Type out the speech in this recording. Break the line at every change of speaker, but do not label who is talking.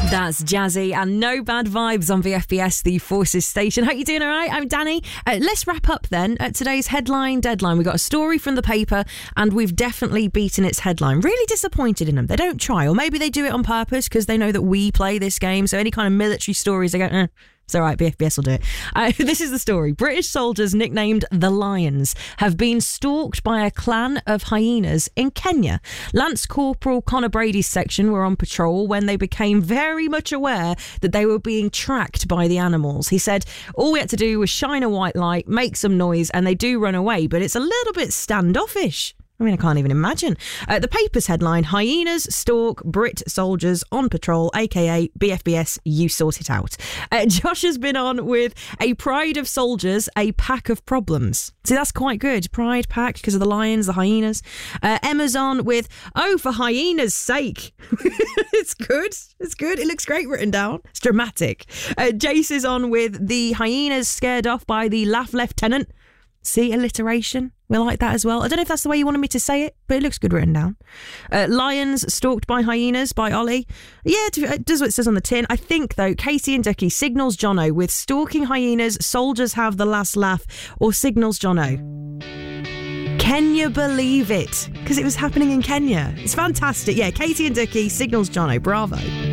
That's Jazzy and No Bad Vibes on VFBS, the Forces station. Hope you're doing all right. I'm Danny. Let's wrap up then at today's headline deadline. We got a story from the paper and we've definitely beaten its headline. Really disappointed in them. They don't try, or maybe they do it on purpose because they know that we play this game. So any kind of military stories, they go, it's all right, BFBS will do it. This is the story. British soldiers nicknamed the Lions have been stalked by a clan of hyenas in Kenya. Lance Corporal Connor Brady's section were on patrol when they became very much aware that they were being tracked by the animals. He said, all we had to do was shine a white light, make some noise, and they do run away, but it's a little bit standoffish. I mean, I can't even imagine. The paper's headline, Hyenas Stalk Brit Soldiers on Patrol, a.k.a. BFBS, you sort it out. Josh has been on with a pride of soldiers, a pack of problems. See, that's quite good. Pride pack because of the lions, the hyenas. Emma's on with, oh, for hyenas' sake. It's good. It's good. It looks great written down. It's dramatic. Jace is on with the hyenas scared off by the Laugh Lieutenant. See, alliteration. We like that as well. I don't know if that's the way you wanted me to say it, but it looks good written down. Lions stalked by hyenas by Ollie. Yeah, it does what it says on the tin. I think, though, Casey and Ducky signals Jono with stalking hyenas, soldiers have the last laugh, or signals Jono. Can you believe it? Because it was happening in Kenya. It's fantastic. Yeah, Casey and Ducky signals Jono. Bravo.